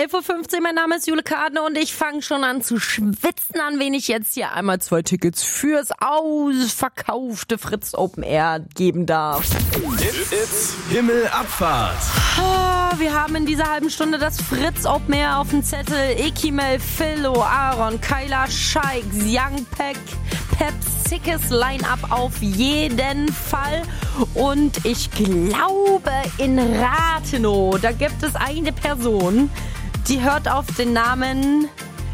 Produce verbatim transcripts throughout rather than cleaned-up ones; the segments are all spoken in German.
elf Uhr fünfzehn, mein Name ist Jule Kadne und ich fange schon an zu schwitzen, an wen ich jetzt hier einmal zwei Tickets fürs ausverkaufte Fritz Open Air geben darf. It's, it's Himmelabfahrt. Oh, wir haben in dieser halben Stunde das Fritz Open Air auf dem Zettel. Ekimel, Philo, Aaron, Kyla, Scheik, Young Peck, Pep, sickes Line-Up auf jeden Fall. Und ich glaube, in Rathenow, da gibt es eine Person, die hört auf den Namen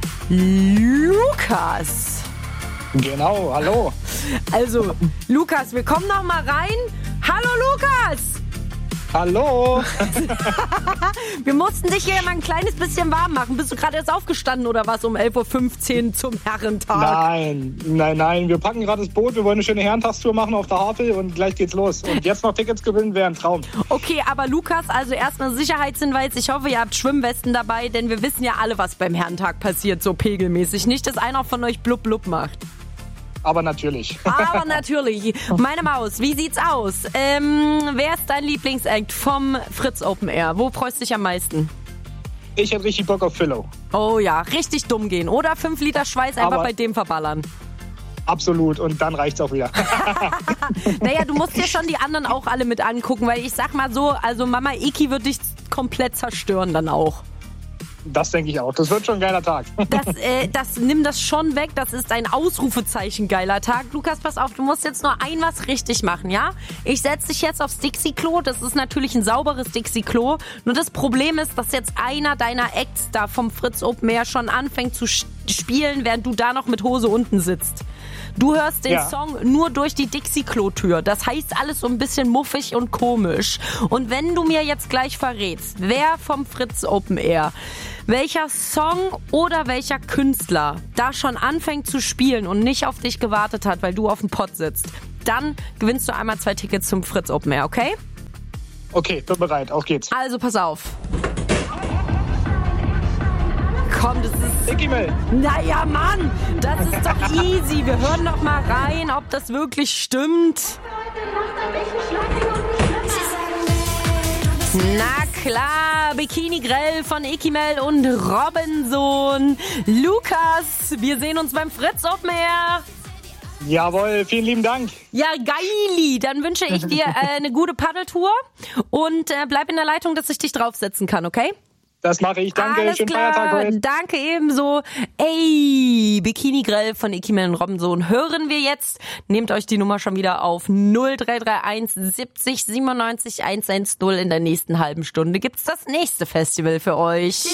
Lukas. Genau, hallo. Also, Lukas, wir kommen noch mal rein. Hallo, Lukas! Hallo. Wir mussten dich hier mal ein kleines bisschen warm machen. Bist du gerade erst aufgestanden oder was um elf Uhr fünfzehn zum Herrentag? Nein, nein, nein. Wir packen gerade das Boot. Wir wollen eine schöne Herrentagstour machen auf der Havel und gleich geht's los. Und jetzt noch Tickets gewinnen wäre ein Traum. Okay, aber Lukas, also erstmal Sicherheitshinweis. Ich hoffe, ihr habt Schwimmwesten dabei, denn wir wissen ja alle, was beim Herrentag passiert, so pegelmäßig. Nicht, dass einer von euch blub blub macht. Aber natürlich. Aber natürlich. Meine Maus, wie sieht's aus? Ähm, wer ist dein Lieblingsact vom Fritz Open Air? Wo freust du dich am meisten? Ich hätte richtig Bock auf Philo. Oh ja, richtig dumm gehen. Oder fünf Liter Schweiß einfach Aber bei dem verballern. Absolut. Und dann reicht's auch wieder. Naja, du musst dir schon die anderen auch alle mit angucken, weil ich sag mal so, also Mama Iki wird dich komplett zerstören dann auch. Das denke ich auch. Das wird schon ein geiler Tag. Das, äh, das, nimm das schon weg. Das ist ein Ausrufezeichen geiler Tag. Lukas, pass auf, du musst jetzt nur ein was richtig machen, ja? Ich setze dich jetzt aufs Dixie-Klo. Das ist natürlich ein sauberes Dixie-Klo. Nur das Problem ist, dass jetzt einer deiner Acts da vom Fritz Open Air schon anfängt zu spielen, während du da noch mit Hose unten sitzt. Du hörst den ja. Song nur durch die Dixie-Klo-Tür. Das heißt alles so ein bisschen muffig und komisch. Und wenn du mir jetzt gleich verrätst, wer vom Fritz Open Air, welcher Song oder welcher Künstler da schon anfängt zu spielen und nicht auf dich gewartet hat, weil du auf dem Pott sitzt, dann gewinnst du einmal zwei Tickets zum Fritz Open Air, okay? Okay, bin bereit. Auf geht's. Also pass auf. Komm, das ist... Ekimel. Naja, Mann, das ist doch easy. Wir hören doch mal rein, ob das wirklich stimmt. Na klar, Bikini Grell von Ekimel und Robinson. Lukas, wir sehen uns beim Fritz Open Air. Jawohl, vielen lieben Dank. Ja, geili. Dann wünsche ich dir äh, eine gute Paddeltour und äh, bleib in der Leitung, dass ich dich draufsetzen kann, okay? Das mache ich. Danke. Alles Schönen klar. Feiertag heute. Danke ebenso. Ey, Bikini Grell von Ekimel und Robinson hören wir jetzt. Nehmt euch die Nummer schon wieder auf null drei drei eins siebzig siebenundneunzig hundertzehn. In der nächsten halben Stunde gibt's das nächste Festival für euch.